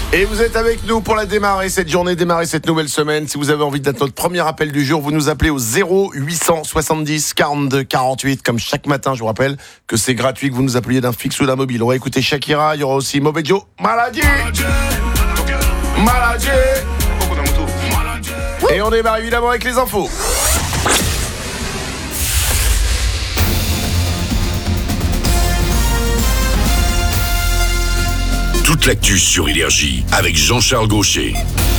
Et vous êtes avec nous pour démarrer cette journée, démarrer cette nouvelle semaine. Si vous avez envie d'être notre premier appel du jour, vous nous appelez au 0870 42 48. Comme chaque matin, je vous rappelle que c'est gratuit, que vous nous appeliez d'un fixe ou d'un mobile. On va écouter Shakira, il y aura aussi Mobejo, Maladie. Et on démarre évidemment avec les infos. Toute l'actu sur Énergie avec Jean-Charles Gaucher.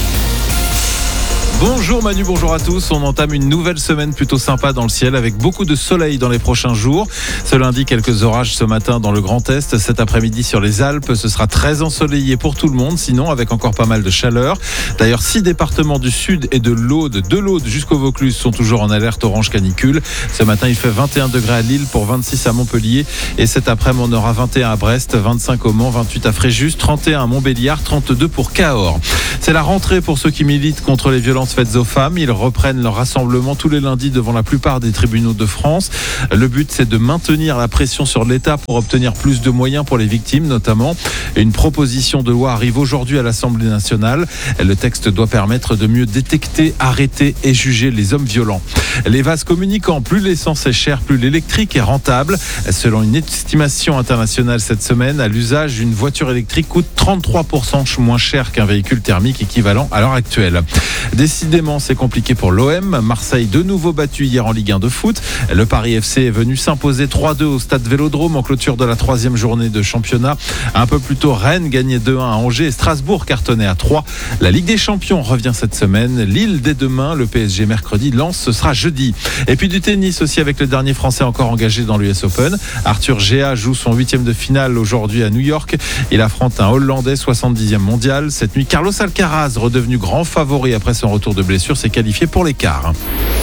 Bonjour Manu, bonjour à tous. On entame une nouvelle semaine plutôt sympa dans le ciel avec beaucoup de soleil dans les prochains jours. Ce lundi, quelques orages ce matin dans le Grand Est. Cet après-midi sur les Alpes, ce sera très ensoleillé pour tout le monde, sinon avec encore pas mal de chaleur. D'ailleurs, 6 départements du Sud et de l'Aude jusqu'au Vaucluse sont toujours en alerte orange canicule. Ce matin, il fait 21 degrés à Lille pour 26 à Montpellier. Et cet après-midi, on aura 21 à Brest, 25 au Mans, 28 à Fréjus, 31 à Montbéliard, 32 pour Cahors. C'est la rentrée pour ceux qui militent contre les violences faites aux femmes. Ils reprennent leur rassemblement tous les lundis devant la plupart des tribunaux de France. Le but, c'est de maintenir la pression sur l'État pour obtenir plus de moyens pour les victimes, notamment. Une proposition de loi arrive aujourd'hui à l'Assemblée nationale. Le texte doit permettre de mieux détecter, arrêter et juger les hommes violents. Les vases communicants, plus l'essence est chère, plus l'électrique est rentable. Selon une estimation internationale cette semaine, à l'usage, une voiture électrique coûte 33% moins cher qu'un véhicule thermique équivalent à l'heure actuelle. Décidément, c'est compliqué pour l'OM. Marseille de nouveau battu hier en Ligue 1 de foot. Le Paris FC est venu s'imposer 3-2 au stade Vélodrome en clôture de la 3e journée de championnat. Un peu plus tôt, Rennes gagnait 2-1 à Angers et Strasbourg cartonnait à 3. La Ligue des Champions revient cette semaine. Lille dès demain, le PSG mercredi, Lens ce sera jeudi. Et puis du tennis aussi avec le dernier Français encore engagé dans l'US Open. Arthur Géa joue son 8e de finale aujourd'hui à New York. Il affronte un Hollandais 70e mondial. Cette nuit, Carlos Alcaraz, redevenu grand favori après son retour de blessure, s'est qualifié pour les quarts.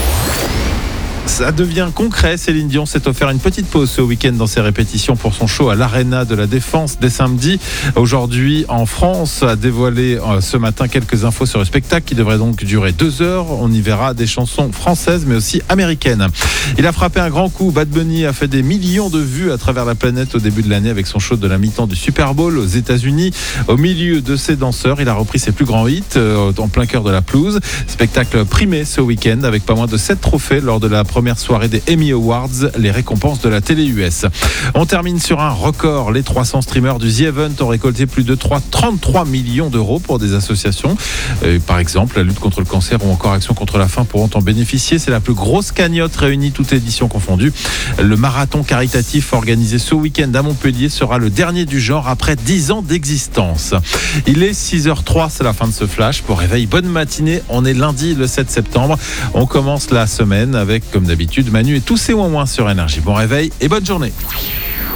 Ça devient concret. Céline Dion s'est offert une petite pause ce week-end dans ses répétitions pour son show à l'Arena de la Défense dès samedi. Aujourd'hui, en France, a dévoilé ce matin quelques infos sur le spectacle qui devrait donc durer 2 heures. On y verra des chansons françaises mais aussi américaines. Il a frappé un grand coup. Bad Bunny a fait des millions de vues à travers la planète au début de l'année avec son show de la mi-temps du Super Bowl aux États-Unis. Au milieu de ses danseurs, il a repris ses plus grands hits en plein cœur de la pelouse. Spectacle primé ce week-end avec pas moins de 7 trophées lors de la première soirée des Emmy Awards, les récompenses de la télé US. On termine sur un record. Les 300 streamers du The Event ont récolté plus de 33 millions d'euros pour des associations. Par exemple, la lutte contre le cancer ou encore Action contre la faim pourront en bénéficier. C'est la plus grosse cagnotte réunie toutes éditions confondues. Le marathon caritatif organisé ce week-end à Montpellier sera le dernier du genre après 10 ans d'existence. Il est 6h03, c'est la fin de ce flash. Pour réveil, bonne matinée. On est lundi le 7 septembre. On commence la semaine avec, comme d'habitude, Manu et tous ses ouin-ouin sur Énergie. Bon réveil et bonne journée.